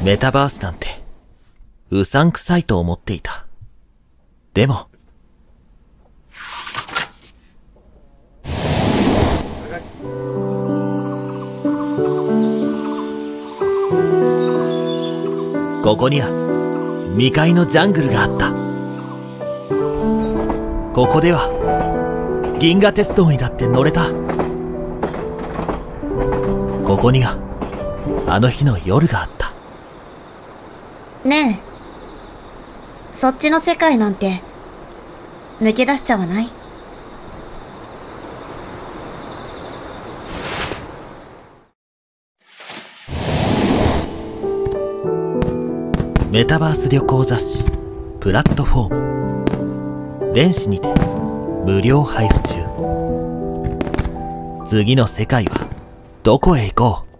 メタバースなんて、うさんくさいと思っていた。でも、ここには未開のジャングルがあった。ここでは銀河鉄道にだって乗れた。ここにはあの日の夜があった。 ねえ、そっちの世界なんて抜け出しちゃわない？ メタバース旅行雑誌プラットフォーム、電子にて無料配布中。次の世界はどこへ行こう。